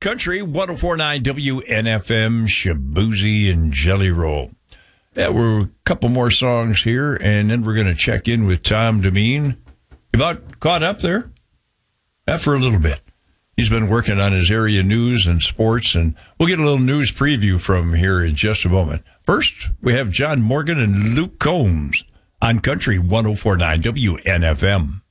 Country 104.9 WNFM, Shaboozey and Jelly Roll. Yeah, we're a couple more songs here, and then we're going to check in with Tom Demeen. About caught up there? For a little bit. He's been working on his area news and sports, and we'll get a little news preview from him here in just a moment. First, we have John Morgan and Luke Combs on Country 104.9 WNFM.